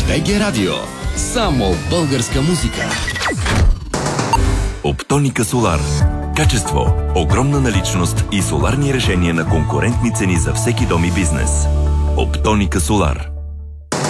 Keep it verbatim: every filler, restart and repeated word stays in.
БГ Радио. Само българска музика. Оптоника Солар. Качество, огромна наличност и соларни решения на конкурентни цени за всеки дом и бизнес. Оптоника Солар.